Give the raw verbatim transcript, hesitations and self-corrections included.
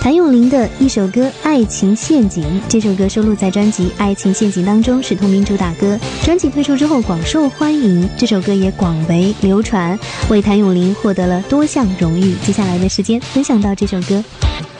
谭咏麟的一首歌《爱情陷阱》，这首歌收录在专辑《爱情陷阱》当中，是同名主打歌。专辑推出之后广受欢迎，这首歌也广为流传，为谭咏麟获得了多项荣誉。接下来的时间分享到这首歌。